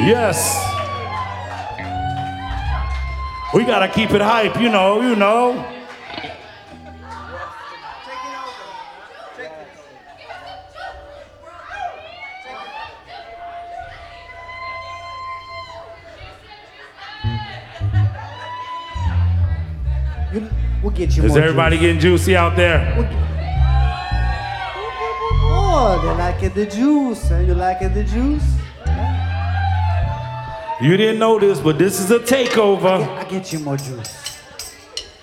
Yes. We gotta keep it hype, you know. We'll get you Is more everybody juice. getting juicy out there? Oh, they liking the juice. Huh? You liking the juice? You didn't know this, but this is a takeover. I get you more juice.